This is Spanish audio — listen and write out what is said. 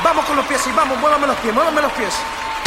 Vamos con los pies, sí, vamos, muévame los pies, muévame los pies.